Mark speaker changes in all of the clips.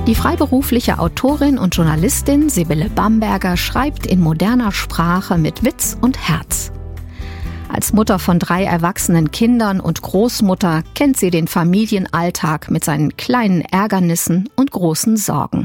Speaker 1: Die freiberufliche Autorin und Journalistin Sibylle Bamberger schreibt in moderner Sprache mit Witz und Herz. Als Mutter von 3 erwachsenen Kindern und Großmutter kennt sie den Familienalltag mit seinen kleinen Ärgernissen und großen Sorgen.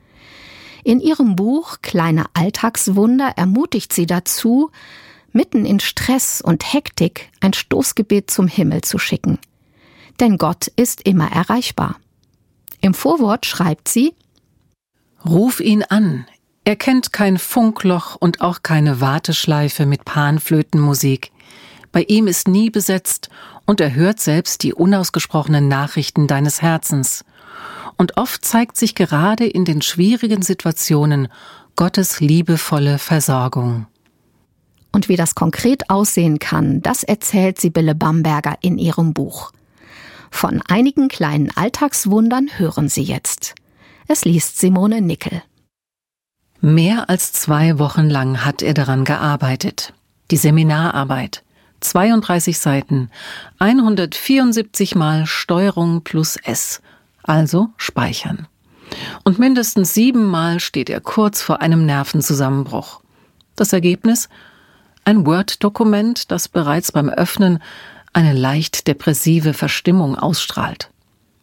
Speaker 1: In ihrem Buch »Kleine Alltagswunder« ermutigt sie dazu, mitten in Stress und Hektik ein Stoßgebet zum Himmel zu schicken. Denn Gott ist immer erreichbar. Im Vorwort schreibt sie:
Speaker 2: Ruf ihn an. Er kennt kein Funkloch und auch keine Warteschleife mit Panflötenmusik. Bei ihm ist nie besetzt und er hört selbst die unausgesprochenen Nachrichten deines Herzens. Und oft zeigt sich gerade in den schwierigen Situationen Gottes liebevolle Versorgung.
Speaker 1: Und wie das konkret aussehen kann, das erzählt Sibylle Bamberger in ihrem Buch. Von einigen kleinen Alltagswundern hören Sie jetzt. Es liest Simone Nickel.
Speaker 2: Mehr als 2 Wochen lang hat er daran gearbeitet. Die Seminararbeit. 32 Seiten, 174 Mal Steuerung plus S, also speichern. Und mindestens 7 Mal steht er kurz vor einem Nervenzusammenbruch. Das Ergebnis? Ein Word-Dokument, das bereits beim Öffnen eine leicht depressive Verstimmung ausstrahlt.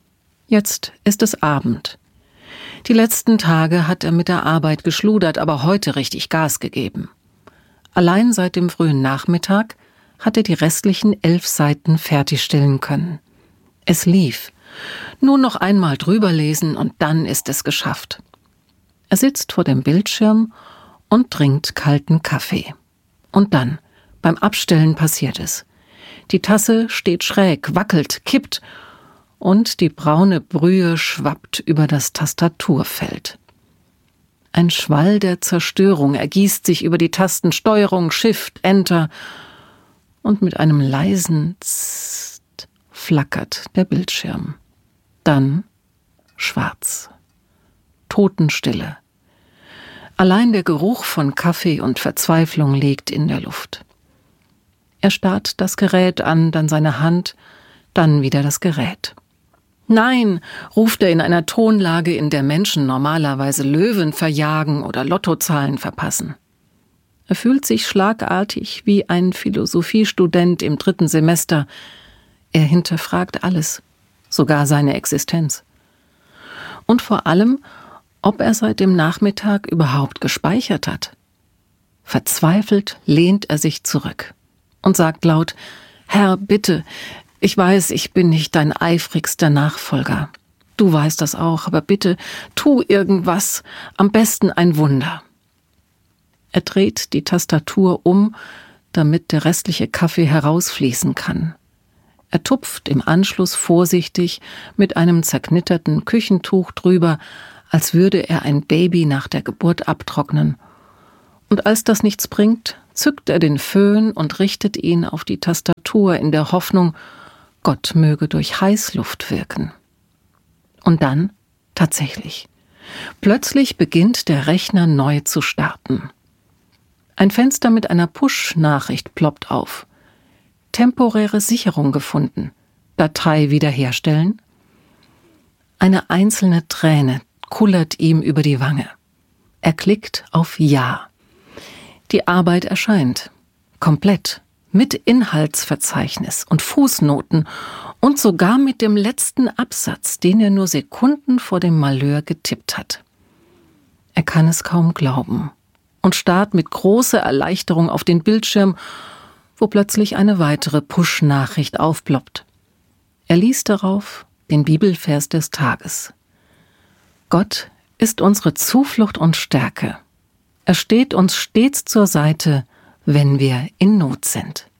Speaker 2: Jetzt ist es Abend. Die letzten Tage hat er mit der Arbeit geschludert, aber heute richtig Gas gegeben. Allein seit dem frühen Nachmittag hat er die restlichen 11 Seiten fertigstellen können. Es lief. Nur noch einmal drüber lesen und dann ist es geschafft. Er sitzt vor dem Bildschirm und trinkt kalten Kaffee. Und dann, beim Abstellen passiert es. Die Tasse steht schräg, wackelt, kippt und die braune Brühe schwappt über das Tastaturfeld. Ein Schwall der Zerstörung ergießt sich über die Tasten Steuerung, Shift, Enter und mit einem leisen Zzt flackert der Bildschirm. Dann schwarz. Totenstille. Allein der Geruch von Kaffee und Verzweiflung liegt in der Luft. Er starrt das Gerät an, dann seine Hand, dann wieder das Gerät. »Nein«, ruft er in einer Tonlage, in der Menschen normalerweise Löwen verjagen oder Lottozahlen verpassen. Er fühlt sich schlagartig wie ein Philosophiestudent im 3. Semester. Er hinterfragt alles, sogar seine Existenz. Und vor allem, ob er seit dem Nachmittag überhaupt gespeichert hat. Verzweifelt lehnt er sich zurück und sagt laut: »Herr, bitte, ich weiß, ich bin nicht dein eifrigster Nachfolger. Du weißt das auch, aber bitte, tu irgendwas, am besten ein Wunder.« Er dreht die Tastatur um, damit der restliche Kaffee herausfließen kann. Er tupft im Anschluss vorsichtig mit einem zerknitterten Küchentuch drüber, als würde er ein Baby nach der Geburt abtrocknen. Und als das nichts bringt, zückt er den Föhn und richtet ihn auf die Tastatur in der Hoffnung, Gott möge durch Heißluft wirken. Und dann, tatsächlich, plötzlich beginnt der Rechner neu zu starten. Ein Fenster mit einer Push-Nachricht ploppt auf. Temporäre Sicherung gefunden. Datei wiederherstellen. Eine einzelne Träne kullert ihm über die Wange. Er klickt auf Ja. Die Arbeit erscheint. Komplett. Mit Inhaltsverzeichnis und Fußnoten und sogar mit dem letzten Absatz, den er nur Sekunden vor dem Malheur getippt hat. Er kann es kaum glauben und starrt mit großer Erleichterung auf den Bildschirm, wo plötzlich eine weitere Push-Nachricht aufploppt. Er liest darauf den Bibelvers des Tages. Gott ist unsere Zuflucht und Stärke. Er steht uns stets zur Seite, wenn wir in Not sind.